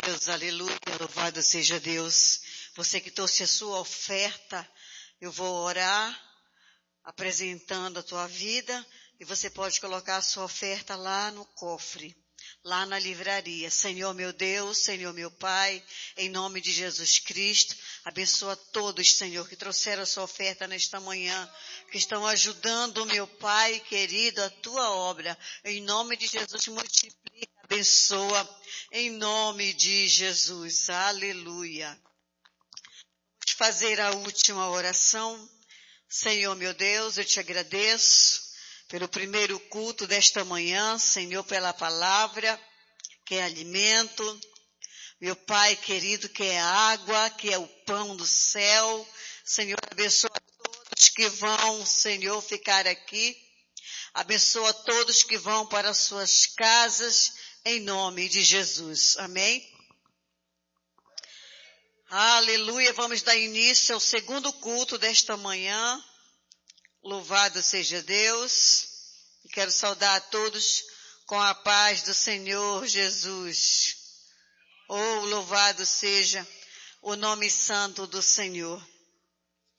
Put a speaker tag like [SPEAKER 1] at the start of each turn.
[SPEAKER 1] Deus, aleluia, louvado seja Deus. Você que trouxe a sua oferta, eu vou orar apresentando a tua vida e você pode colocar a sua oferta lá no cofre, lá na livraria. Senhor meu Deus, Senhor meu Pai, em nome de Jesus Cristo, abençoa todos, Senhor, que trouxeram a sua oferta nesta manhã, que estão ajudando, meu Pai querido, a tua obra. Em nome de Jesus, multiplica, abençoa, em nome de Jesus. Aleluia. Vamos fazer a última oração. Senhor meu Deus, eu te agradeço pelo primeiro culto desta manhã, Senhor, pela palavra, que é alimento, meu Pai querido, que é água, que é o pão do céu. Senhor, abençoa todos que vão, Senhor, ficar aqui. Abençoa todos que vão para suas casas, em nome de Jesus. Amém? Aleluia, vamos dar início ao segundo culto desta manhã. Louvado seja Deus. E quero saudar a todos com a paz do Senhor Jesus. Oh, louvado seja o nome santo do Senhor.